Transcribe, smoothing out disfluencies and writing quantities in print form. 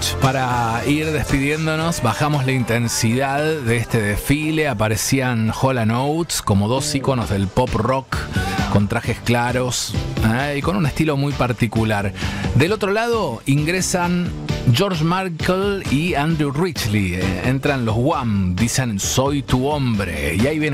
Para ir despidiéndonos, bajamos la intensidad de este desfile. Aparecían Hall & Oates como dos íconos del pop rock, con trajes claros y con un estilo muy particular. Del otro lado ingresan George Michael y Andrew Ridgeley. Entran los Wham, dicen "Soy tu hombre", y ahí viene